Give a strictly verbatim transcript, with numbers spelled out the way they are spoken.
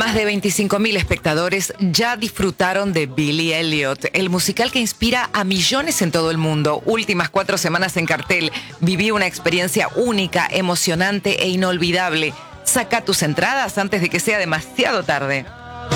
Más de veinticinco mil espectadores ya disfrutaron de Billy Elliot, el musical que inspira a millones en todo el mundo. Últimas cuatro semanas en cartel. Viví una experiencia única, emocionante e inolvidable. Saca tus entradas antes de que sea demasiado tarde.